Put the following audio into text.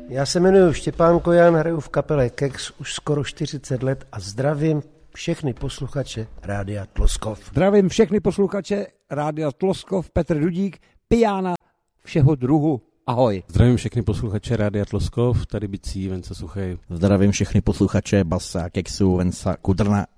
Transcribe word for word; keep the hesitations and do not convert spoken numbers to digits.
Já se jmenuji Štěpán Kojan, hraju v kapele Kex už skoro čtyřicet let a zdravím všechny posluchače Rádia Tloskov. Zdravím všechny posluchače Rádia Tloskov, Petr Dudík, pijána všeho druhu. Ahoj. Zdravím všechny posluchače Rádia Tloskov, tady Bicí, Venca Suchej. Zdravím všechny posluchače Basa, Kexu, Venca Kudrna